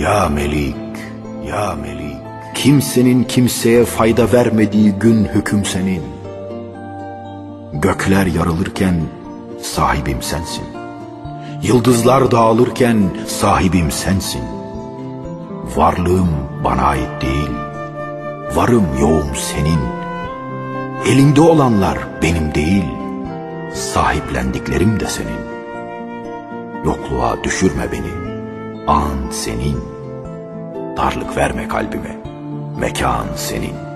Ya Melik, ya Melik, kimsenin kimseye fayda vermediği gün hüküm senin. Gökler yarılırken sahibim sensin. Yıldızlar dağılırken sahibim sensin. Varlığım bana ait değil, varım yoğum senin. Elinde olanlar benim değil, sahiplendiklerim de senin. Yokluğa düşürme beni, an senin. Darlık verme kalbime, mekan senin.